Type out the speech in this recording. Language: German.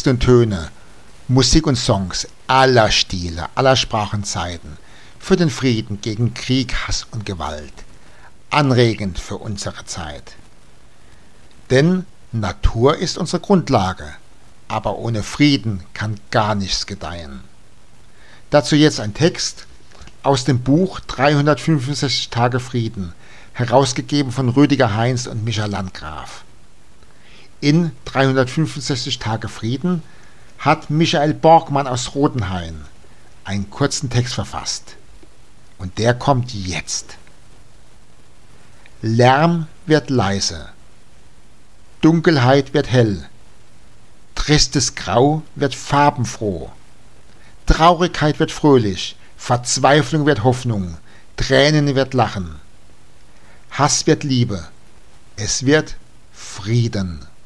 Texte und Töne, Musik und Songs aller Stile, aller Sprachenzeiten für den Frieden gegen Krieg, Hass und Gewalt. Anregend für unsere Zeit. Denn Natur ist unsere Grundlage, aber ohne Frieden kann gar nichts gedeihen. Dazu jetzt ein Text aus dem Buch 365 Tage Frieden, herausgegeben von Rüdiger Heinz und Micha Landgraf. In 365 Tage Frieden hat Michael Borgmann aus Rodenhain einen kurzen Text verfasst. Und der kommt jetzt. Lärm wird leise, Dunkelheit wird hell, tristes Grau wird farbenfroh, Traurigkeit wird fröhlich, Verzweiflung wird Hoffnung, Tränen wird Lachen, Hass wird Liebe, es wird Frieden.